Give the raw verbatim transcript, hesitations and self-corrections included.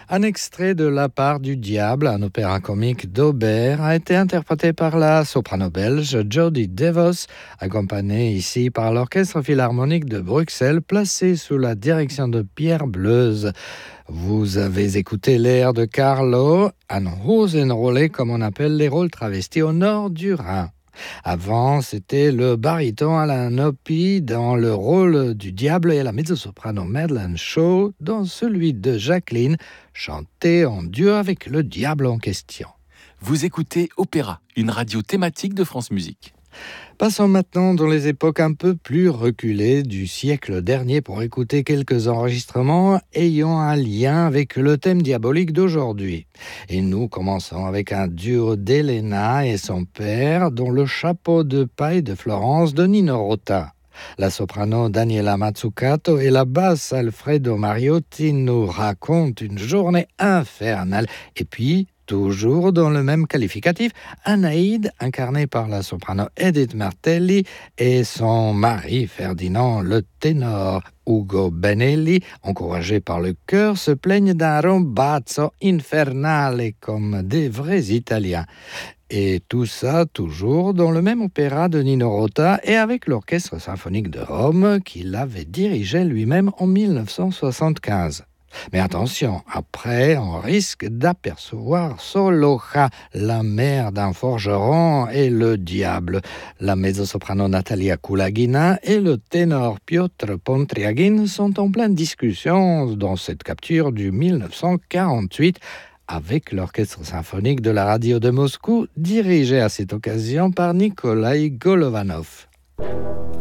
Un extrait de La part du diable, un opéra comique d'Auber, a été interprété par la soprano belge Jodie DeVos, accompagnée ici par l'Orchestre philharmonique de Bruxelles, placé sous la direction de Pierre Bleuze. Vous avez écouté l'air de Carlo, un Rosenrolle, comme on appelle les rôles travestis au nord du Rhin. Avant, c'était le baryton Alain Noppi dans le rôle du diable et la mezzo-soprano Madeleine Shaw dans celui de Jacqueline, chanté en duo avec le diable en question. Vous écoutez Opéra, une radio thématique de France Musique. Passons maintenant dans les époques un peu plus reculées du siècle dernier pour écouter quelques enregistrements ayant un lien avec le thème diabolique d'aujourd'hui. Et nous commençons avec un duo d'Elena et son père, dont le chapeau de paille de Florence de Nino Rota. La soprano Daniela Mazzucato et la basse Alfredo Mariotti nous racontent une journée infernale. Et puis, toujours dans le même qualificatif, Anaïde, incarnée par la soprano Edith Martelli, et son mari Ferdinand, le ténor Ugo Benelli, encouragés par le chœur, se plaignent d'un rombazzo infernale comme des vrais Italiens. Et tout ça toujours dans le même opéra de Nino Rota et avec l'Orchestre symphonique de Rome qu'il avait dirigé lui-même en dix-neuf cent soixante-quinze. Mais attention, après, on risque d'apercevoir Soloja, la mère d'un forgeron et le diable. La mezzo-soprano Natalia Kulagina et le ténor Piotr Pontriagin sont en pleine discussion dans cette capture du dix-neuf cent quarante-huit avec l'Orchestre symphonique de la radio de Moscou, dirigé à cette occasion par Nikolai Golovanov.